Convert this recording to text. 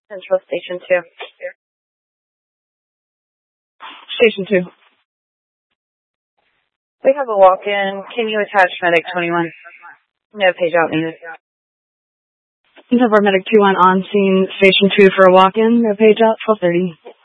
Central Station 2. Station 2. We have a walk-in. Can you attach Medic 21? No page out needed. We have our Medic 21 on scene, Station 2 for a walk-in. No page out, 12:30.